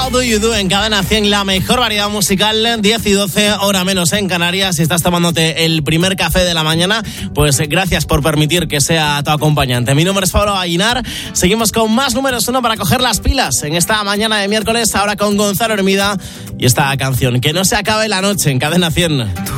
How Do You Do en Cadena 100, la mejor variedad musical, 10 y 12, hora menos en Canarias. Si estás tomándote el primer café de la mañana, pues gracias por permitir que sea tu acompañante. Mi nombre es Pablo Aguinar. Seguimos con más números 1 para coger las pilas en esta mañana de miércoles, ahora con Gonzalo Hermida y esta canción, Que no se acabe la noche, en Cadena 100.